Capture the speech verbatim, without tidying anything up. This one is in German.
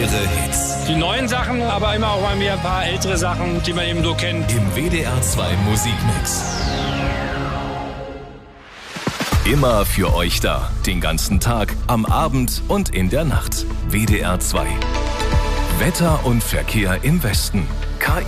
Ihre Hits. Die neuen Sachen, aber immer auch mal wieder ein paar ältere Sachen, die man eben so kennt. Im W D R zwei Musikmix. Immer für euch da. Den ganzen Tag, am Abend und in der Nacht. W D R zwei. Wetter und Verkehr im Westen. K